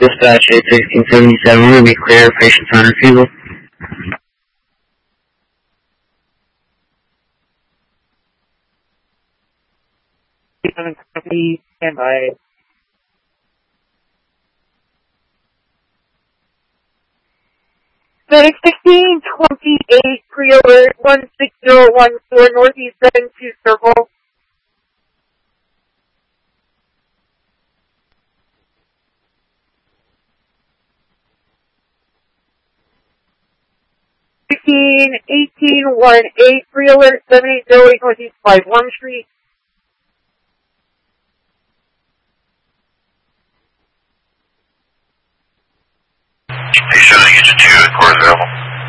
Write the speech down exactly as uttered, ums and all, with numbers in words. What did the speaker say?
Dispatch eight sixteen seventy-seven, we're going to be clear, patients on refusal. Stand by. Medic sixteen twenty-eight, pre-alert one six zero one four, Northeast seven two circle. sixteen eighteen one eight, pre-alert seven eight zero eight, Northeast five one Street. Station Unit two, core available.